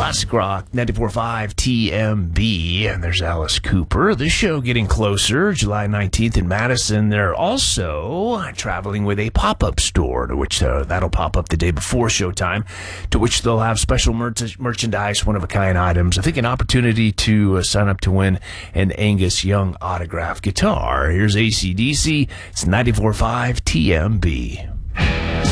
Classic Rock 94.5 TMB, and there's Alice Cooper. The show getting closer, July 19th in Madison. They're also traveling with a pop-up store, to which that'll pop up the day before showtime, to which they'll have special merchandise, one-of-a-kind items. I think an opportunity to sign up to win an Angus Young autograph guitar. Here's AC/DC. It's 94.5 TMB.